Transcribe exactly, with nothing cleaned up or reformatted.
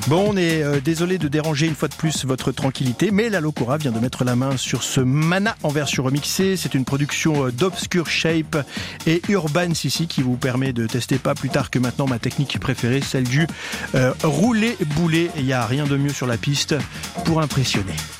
Bon, on est euh, désolé de déranger une fois de plus votre tranquillité, mais la Locora vient de mettre la main sur ce Mana en version remixée. C'est une production euh, d'Obscure Shape et Urban Sissi qui vous permet de tester pas plus tard que maintenant ma technique préférée, celle du euh, rouler-bouler. Il n'y a rien de mieux sur la piste pour impressionner.